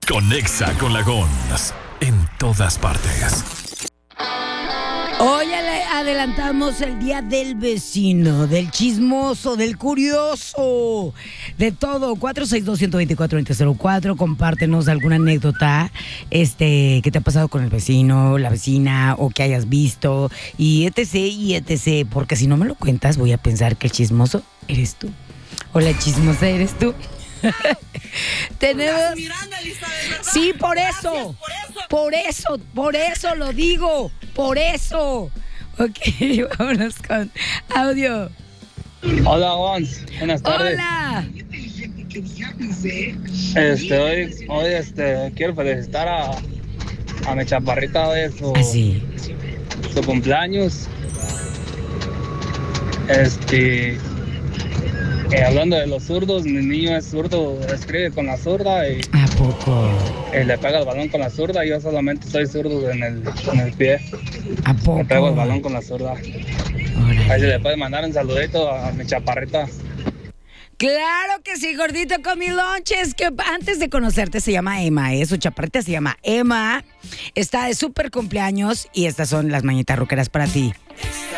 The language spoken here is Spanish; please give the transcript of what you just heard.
Conexa con la Gons en todas partes. Hoy le adelantamos el día del vecino, del chismoso, del curioso, de todo. 462-124-2004. Compártenos alguna anécdota que te ha pasado con el vecino, la vecina, o que hayas visto, y etc. Porque si no me lo cuentas, voy a pensar que el chismoso eres tú. O la chismosa eres tú. Tenemos. Sí, por eso lo digo. Por eso. Ok, vámonos con audio. Hola, Gons. Buenas tardes. Hola. Hoy quiero felicitar a mi chaparrita. Hoy es Así. su cumpleaños. Hablando de los zurdos, mi niño es zurdo, escribe con la zurda y ¿A poco? le pega el balón con la zurda. Yo solamente soy zurdo en el pie. ¿A poco? Le pego el balón con la zurda. Órale. Ahí se le puede mandar un saludito a mi chaparrita. Claro que sí, gordito con mi lonches, que antes de conocerte se llama Emma, su chaparrita se llama Emma, está de súper cumpleaños y estas son las mañanitas rockeras para ti.